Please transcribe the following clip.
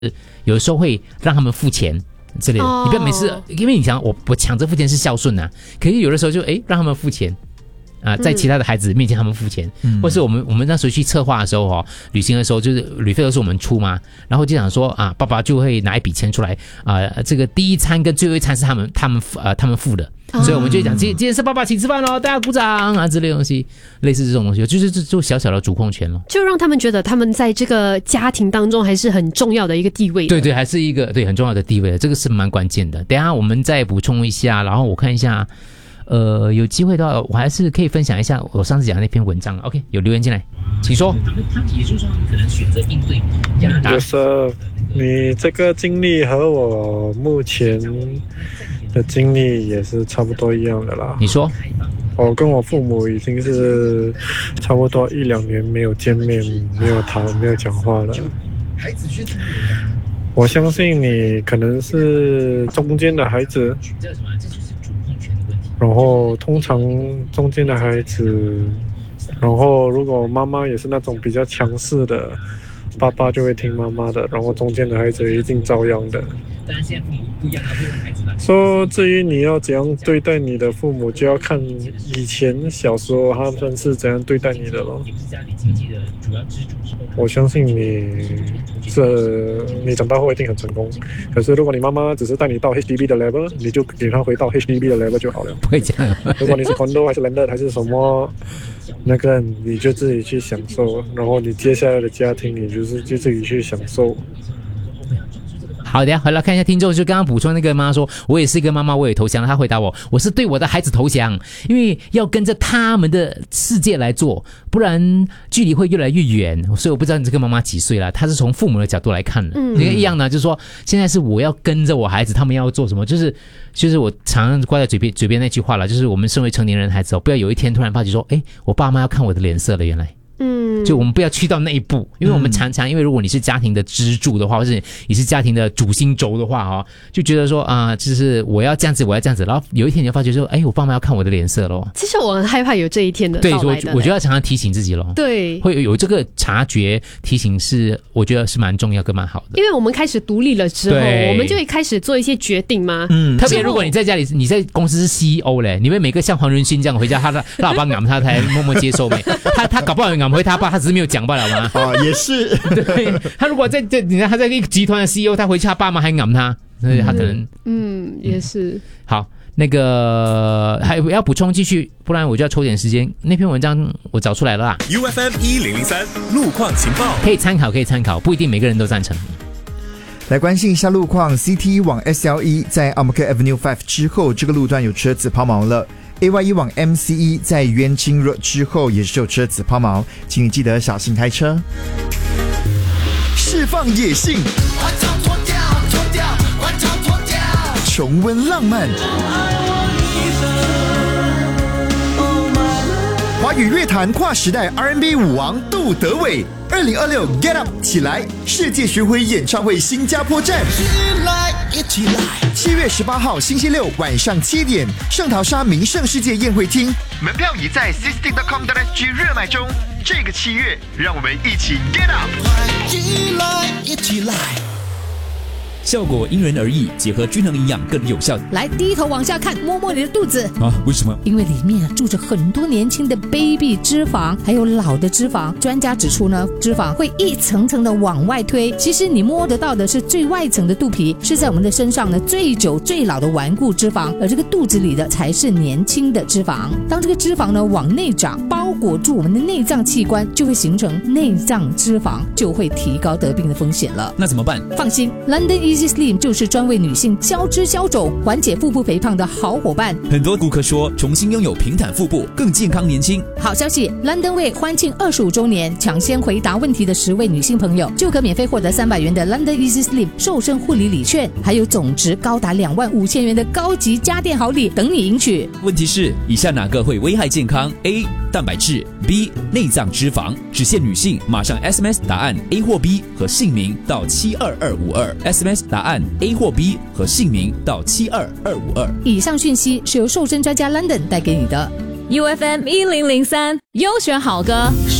有的时候会让他们付钱之类的。你不要每次，因为你想我抢着付钱是孝顺啊，可是有的时候就让他们付钱。在其他的孩子面前他们付钱，或是我们那时候去策划的时候旅行的时候就是旅费都是我们出嘛，然后就想说爸爸就会拿一笔钱出来这个第一餐跟最后一餐是他们付的，所以我们就讲今天是爸爸请吃饭咯，大家鼓掌之类的东西，类似这种东西，就是做小小的主控权咯， 就让他们觉得他们在这个家庭当中还是很重要的一个地位的。 对，还是一个很重要的地位的，这个是蛮关键的。等一下我们再补充一下，然后我看一下。有机会的话，我还是可以分享一下我上次讲的那篇文章。OK， 有留言进来，请说。他也就是说，可能选择应对压力。 就是你这个经历和我目前的经历也是差不多一样的啦。 你说， 我跟我父母已经是差不多1-2年没有见面、没有谈、没有讲话了。我相信你可能是中间的孩子。然后通常中间的孩子，然后如果妈妈也是那种比较强势的，爸爸就会听妈妈的，然后中间的孩子一定照样的。说至于你要怎样对待你的父母，就要看以前小时候他们是怎样对待你的咯。我相信你长大后一定很成功。可是如果你妈妈只是带你到 HDB 的 level， 你就给他回到 HDB 的 level 就好了。 不会这样。 如果你是 condo 还是 landed 还是什么，那个你就自己去享受，然后你接下来的家庭你就自己去享受。 好的，回来看一下听众，就刚刚补充那个妈妈说，我也是一个妈妈，我也投降了。她回答我是对我的孩子投降，因为要跟着他们的世界来做，不然距离会越来越远。所以我不知道你这个妈妈几岁了，她是从父母的角度来看的。那个一样呢，就是说现在是我要跟着我孩子，他们要做什么，就是我常常挂在嘴边那句话了，就是我们身为成年人的孩子不要有一天突然发觉说，我爸妈要看我的脸色了，原来。就我们不要去到那一步，因为我们常常因为如果你是家庭的支柱的话，或是你是家庭的主心轴的话就觉得说就是我要这样子，然后有一天你就发觉说，我爸妈要看我的脸色咯。 其实我很害怕有这一天的到来的。 对，我觉得要常常提醒自己咯。 对， 会有这个察觉提醒我觉得是蛮重要跟蛮好的。 因为我们开始独立了之后，我们就会开始做一些决定嘛。 特别如果你在家里，你在公司是 CEO 嘞，你会每个像黄仁勋这样回家，他老爸按他才默默接受没？他搞不好按回他爸。他只是没有讲罢了嘛。 也是。 对，他如果你看他在一个集团的 CEO， 他回去他爸妈还按他，所以他可能也是。 好，那个还要补充继续，不然我就要抽点时间。那篇文章我找出来了啦。 UFM 1003路况情报可以参考，不一定每个人都赞成。 来关心一下路况 ，CT 往 SLE 在 Amaka Avenue 5之后，这个路段有车子抛锚了。AYE 往 MCE 在元清 Road 之后也是有车子抛锚，请你记得小心开车。释放野性，重温浪漫，华语乐坛跨时代 R&B 舞王杜德伟，2026 Get Up 起来世界巡回演唱会新加坡站，一起来！7月18号星期六晚上7点，圣淘沙名胜世界宴会厅，门票已在 sisting.com.sg 热卖中。这个7月，让我们一起 Get Up！ 一起来！效果因人而异，结合均衡营养更有效。 来，低头往下看，摸摸你的肚子啊？为什么？ 因为里面住着很多年轻的 baby 脂肪，还有老的脂肪。专家指出呢，脂肪会一层层的往外推，其实你摸得到的是最外层的肚皮，是在我们的身上呢最久最老的顽固脂肪，而这个肚子里的才是年轻的脂肪。当这个脂肪呢往内长，包裹住我们的内脏器官，就会形成内脏脂肪，就会提高得病的风险了。 那怎么办？ 放心 ，London Easy Slim 就是专为女性消脂消肿、缓解腹部肥胖的好伙伴。 很多顾客说，重新拥有平坦腹部，更健康年轻。 好消息 ，London 为欢庆25周年，抢先回答问题的10位女性朋友，就可免费获得300元的 London Easy Slim 瘦身护理礼券，还有总值高达25000元的高级家电好礼等你赢取。 问题是，以下哪个会危害健康 ？A. 蛋白质 B. 内脏脂肪。只限女性，马上 SMS 答案 A 或 B 和姓名到72252 SMS 答案A 或 B 和姓名到72252。 以上讯息是由瘦身专家 London 带给你的。 UFM 1003优选好歌。